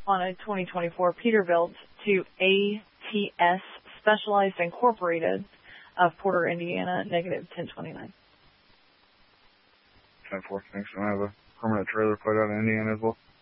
on a 2024 Peterbilt to ATS Specialized Incorporated of Porter, Indiana, negative 1029. 10-4, thanks. And I have a permanent trailer plate out in Indiana as well.